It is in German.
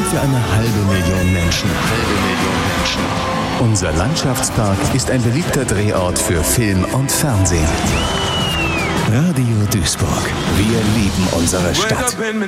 für eine halbe Million Menschen. Unser Landschaftspark ist ein beliebter Drehort für Film und Fernsehen. Radio Duisburg. Wir lieben unsere Stadt.